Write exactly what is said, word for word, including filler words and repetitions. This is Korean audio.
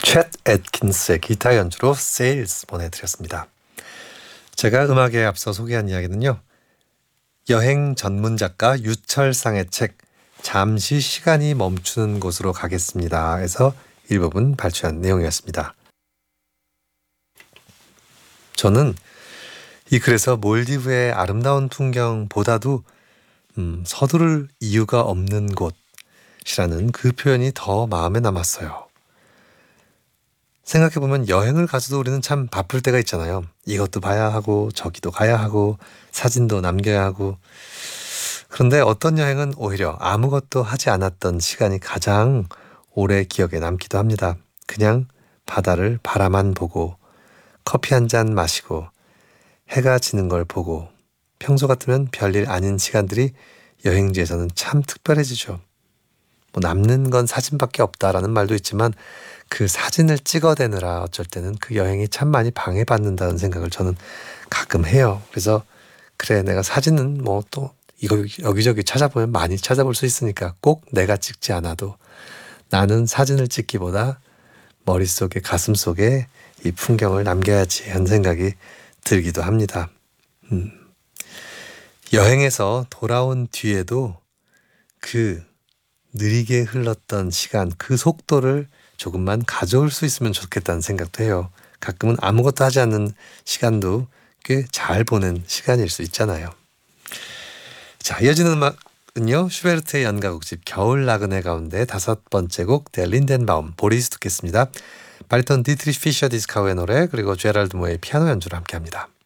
챗 애트킨스의 기타 연주로 Sails 보내드렸습니다. 제가 음악에 앞서 소개한 이야기는요. 여행 전문 작가 유철상의 책 잠시 시간이 멈추는 곳으로 가겠습니다. 에서 일부분 발췌한 내용이었습니다. 저는 이 글에서 몰디브의 아름다운 풍경보다도 음, 서두를 이유가 없는 곳이라는 그 표현이 더 마음에 남았어요. 생각해보면 여행을 가서도 우리는 참 바쁠 때가 있잖아요. 이것도 봐야 하고 저기도 가야 하고 사진도 남겨야 하고. 그런데 어떤 여행은 오히려 아무것도 하지 않았던 시간이 가장 오래 기억에 남기도 합니다. 그냥 바다를 바라만 보고 커피 한 잔 마시고 해가 지는 걸 보고 평소 같으면 별일 아닌 시간들이 여행지에서는 참 특별해지죠. 뭐 남는 건 사진밖에 없다라는 말도 있지만 그 사진을 찍어대느라 어쩔 때는 그 여행이 참 많이 방해받는다는 생각을 저는 가끔 해요. 그래서 그래 내가 사진은 뭐 또 이거 여기저기 찾아보면 많이 찾아볼 수 있으니까 꼭 내가 찍지 않아도 나는 사진을 찍기보다 머릿속에 가슴속에 이 풍경을 남겨야지 하는 생각이 들기도 합니다. 음. 여행에서 돌아온 뒤에도 그 느리게 흘렀던 시간, 그 속도를 조금만 가져올 수 있으면 좋겠다는 생각도 해요. 가끔은 아무것도 하지 않는 시간도 꽤 잘 보낸 시간일 수 있잖아요. 자, 이어지는 음악은요. 슈베르트의 연가곡집 겨울 나그네 가운데 다섯 번째 곡 Der Lindenbaum 보리스 듣겠습니다. 바리톤 디트리히 피셔 디스카우의 노래 그리고 제랄드 모의 피아노 연주를 함께합니다.